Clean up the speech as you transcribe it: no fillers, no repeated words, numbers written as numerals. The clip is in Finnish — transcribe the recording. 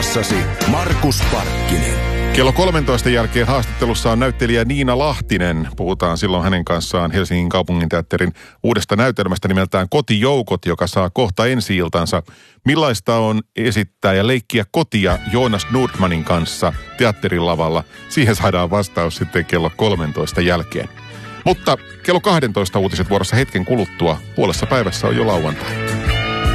kannassasi Markus Parkkinen. Kello 13 jälkeen haastattelussa on näyttelijä Niina Lahtinen. Puhutaan silloin hänen kanssaan Helsingin kaupunginteatterin uudesta näytelmästä nimeltään Kotijoukot, joka saa kohta ensi-iltansa. Millaista on esittää ja leikkiä kotia Jonas Nordmanin kanssa teatterin lavalla? Siihen saadaan vastaus sitten kello 13 jälkeen. Mutta kello 12 uutiset vuorossa hetken kuluttua. Puolessa päivässä on jo lauantai.